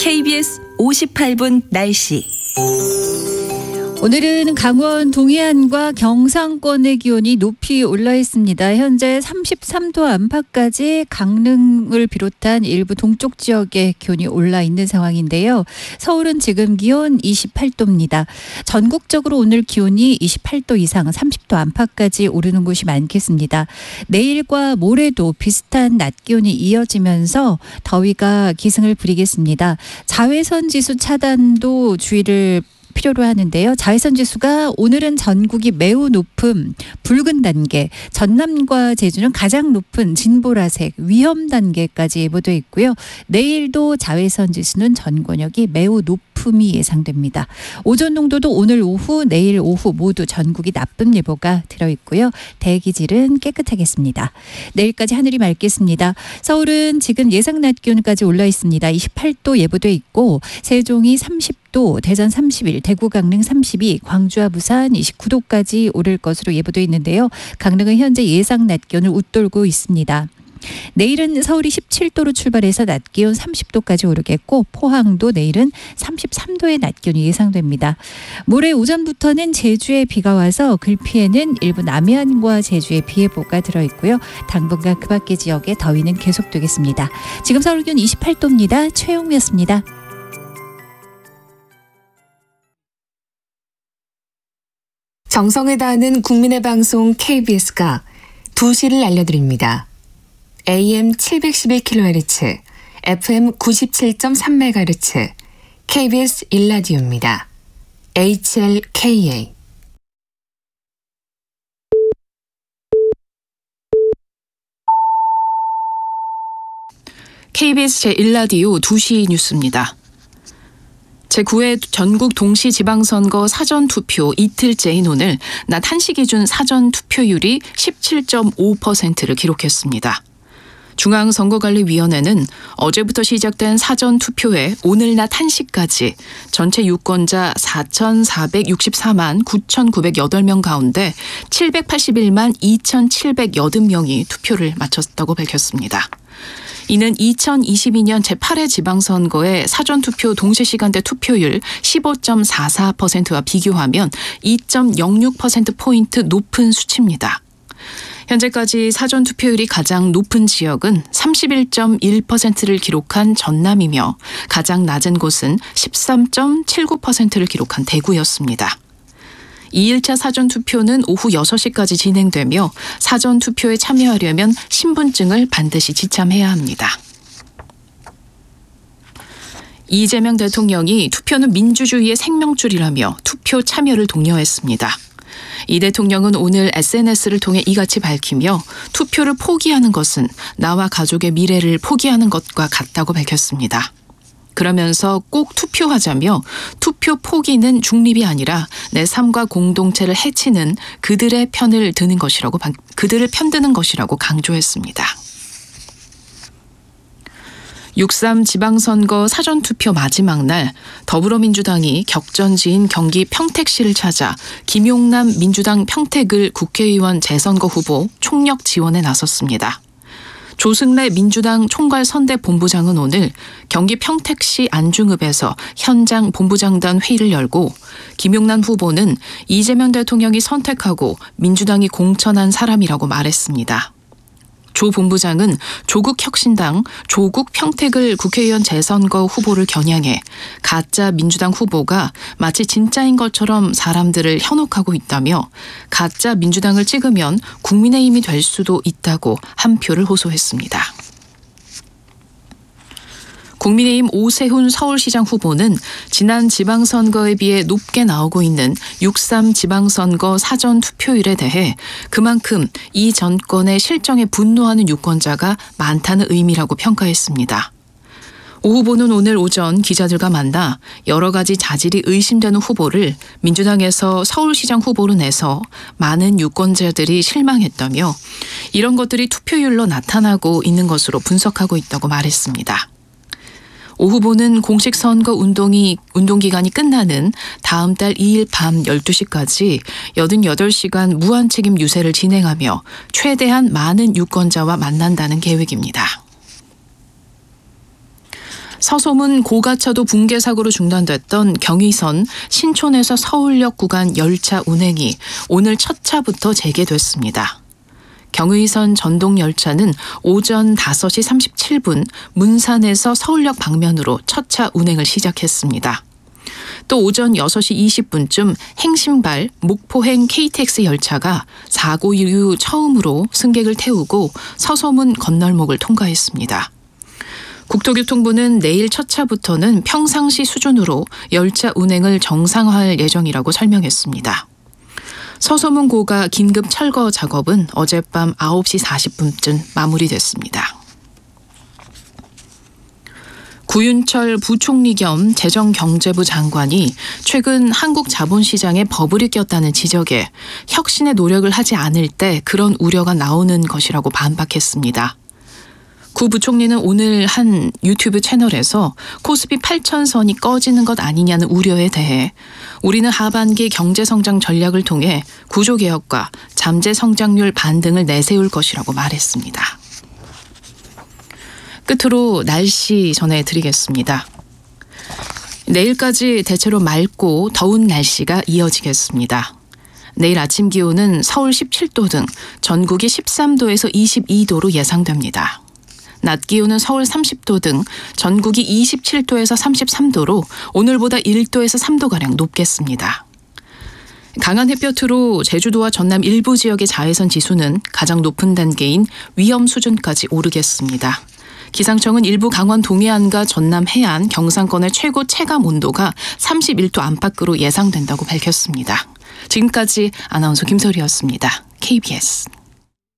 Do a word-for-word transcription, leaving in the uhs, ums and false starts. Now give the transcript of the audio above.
케이비에스 오십팔 분 날씨. 오늘은 강원 동해안과 경상권의 기온이 높이 올라 있습니다. 현재 삼십삼 도 안팎까지 강릉을 비롯한 일부 동쪽 지역에 기온이 올라 있는 상황인데요. 서울은 지금 기온 이십팔 도입니다. 전국적으로 오늘 기온이 이십팔 도 이상 삼십 도 안팎까지 오르는 곳이 많겠습니다. 내일과 모레도 비슷한 낮 기온이 이어지면서 더위가 기승을 부리겠습니다. 자외선 지수 차단도 주의를 필요로 하는데요. 자외선 지수가 오늘은 전국이 매우 높은 붉은 단계, 전남과 제주는 가장 높은 진보라색 위험 단계까지 예보돼 있고요. 내일도 자외선 지수는 전 권역이 매우 높음이 예상됩니다. 오존 농도도 오늘 오후, 내일 오후 모두 전국이 나쁨 예보가 들어있고요. 대기질은 깨끗하겠습니다. 내일까지 하늘이 맑겠습니다. 서울은 지금 예상 낮 기온까지 올라 있습니다. 이십팔 도 예보돼 있고 세종이 삼십 도, 대전 삼십일, 대구 강릉 삼십이, 광주와 부산 이십구 도까지 오를 것으로 예보돼 있는데요. 강릉은 현재 예상 낮 기온을 웃돌고 있습니다. 내일은 서울이 십칠 도로 출발해서 낮 기온 삼십 도까지 오르겠고 포항도 내일은 삼십삼 도의 낮 기온이 예상됩니다. 모레 오전부터는 제주에 비가 와서 글피에는 일부 남해안과 제주에 비 예보가 들어있고요. 당분간 그 밖의 지역에 더위는 계속되겠습니다. 지금 서울 기온 이십팔 도입니다. 최영우였습니다. 정성을 다하는 국민의 방송 케이비에스가 두 시를 알려드립니다. 에이엠 칠백십일 킬로헤르츠, 에프엠 구십칠 점 삼 메가헤르츠, 케이비에스 일 라디오입니다. 에이치엘케이에이 케이비에스 제일 라디오 두 시 뉴스입니다. 제구 회 전국 동시지방선거 사전투표 이틀째인 오늘 낮 한 시 기준 사전투표율이 십칠 점 오 퍼센트를 기록했습니다. 중앙선거관리위원회는 어제부터 시작된 사전투표에 오늘 낮 한 시까지 전체 유권자 사천사백육십사만 구천구백팔 명 가운데 칠백팔십일만 이천칠백팔 명이 투표를 마쳤다고 밝혔습니다. 이는 이천이십이 년 제팔 회 지방선거의 사전투표 동시시간대 투표율 십오 점 사사 퍼센트와 비교하면 이 점 영육 퍼센트포인트 높은 수치입니다. 현재까지 사전투표율이 가장 높은 지역은 삼십일 점 일 퍼센트를 기록한 전남이며 가장 낮은 곳은 십삼 점 칠구 퍼센트를 기록한 대구였습니다. 이 일차 사전투표는 오후 여섯 시까지 진행되며 사전투표에 참여하려면 신분증을 반드시 지참해야 합니다. 이재명 대통령이 투표는 민주주의의 생명줄이라며 투표 참여를 독려했습니다. 이 대통령은 오늘 에스엔에스를 통해 이같이 밝히며 투표를 포기하는 것은 나와 가족의 미래를 포기하는 것과 같다고 밝혔습니다. 그러면서 꼭 투표하자며 투표 포기는 중립이 아니라 내 삶과 공동체를 해치는 그들의 편을 드는 것이라고 그들을 편드는 것이라고 강조했습니다. 육삼 지방선거 사전투표 마지막 날 더불어민주당이 격전지인 경기 평택시를 찾아 김용남 민주당 평택을 국회의원 재선거 후보 총력 지원에 나섰습니다. 조승래 민주당 총괄선대본부장은 오늘 경기 평택시 안중읍에서 현장 본부장단 회의를 열고 김용남 후보는 이재명 대통령이 선택하고 민주당이 공천한 사람이라고 말했습니다. 조 본부장은 조국혁신당 조국 평택을 국회의원 재선거 후보를 겨냥해 가짜 민주당 후보가 마치 진짜인 것처럼 사람들을 현혹하고 있다며 가짜 민주당을 찍으면 국민의힘이 될 수도 있다고 한 표를 호소했습니다. 국민의힘 오세훈 서울시장 후보는 지난 지방선거에 비해 높게 나오고 있는 육삼 지방선거 사전투표율에 대해 그만큼 이 정권의 실정에 분노하는 유권자가 많다는 의미라고 평가했습니다. 오 후보는 오늘 오전 기자들과 만나 여러 가지 자질이 의심되는 후보를 민주당에서 서울시장 후보로 내서 많은 유권자들이 실망했다며 이런 것들이 투표율로 나타나고 있는 것으로 분석하고 있다고 말했습니다. 오 후보는 공식 선거 운동이, 운동기간이 끝나는 다음 달 이 일 밤 열두 시까지 팔십팔 시간 무한책임 유세를 진행하며 최대한 많은 유권자와 만난다는 계획입니다. 서소문 고가차도 붕괴 사고로 중단됐던 경의선 신촌에서 서울역 구간 열차 운행이 오늘 첫 차부터 재개됐습니다. 경의선 전동 열차는 오전 다섯 시 삼십칠 분 문산에서 서울역 방면으로 첫 차 운행을 시작했습니다. 또 오전 여섯 시 이십 분쯤 행신발 목포행 케이티엑스 열차가 사고 이후 처음으로 승객을 태우고 서소문 건널목을 통과했습니다. 국토교통부는 내일 첫 차부터는 평상시 수준으로 열차 운행을 정상화할 예정이라고 설명했습니다. 서소문 고가 긴급 철거 작업은 어젯밤 아홉 시 사십 분쯤 마무리됐습니다. 구윤철 부총리 겸 재정경제부 장관이 최근 한국 자본시장에 버블이 꼈다는 지적에 혁신의 노력을 하지 않을 때 그런 우려가 나오는 것이라고 반박했습니다. 구 부총리는 오늘 한 유튜브 채널에서 코스피 팔천 선이 꺼지는 것 아니냐는 우려에 대해 우리는 하반기 경제성장 전략을 통해 구조개혁과 잠재성장률 반등을 내세울 것이라고 말했습니다. 끝으로 날씨 전해드리겠습니다. 내일까지 대체로 맑고 더운 날씨가 이어지겠습니다. 내일 아침 기온은 서울 십칠 도 등 전국이 십삼 도에서 이십이 도로 예상됩니다. 낮 기온은 서울 삼십 도 등 전국이 이십칠 도에서 삼십삼 도로 오늘보다 일 도에서 삼 도가량 높겠습니다. 강한 햇볕으로 제주도와 전남 일부 지역의 자외선 지수는 가장 높은 단계인 위험 수준까지 오르겠습니다. 기상청은 일부 강원 동해안과 전남 해안, 경상권의 최고 체감 온도가 삼십일 도 안팎으로 예상된다고 밝혔습니다. 지금까지 아나운서 김소리였습니다. 케이비에스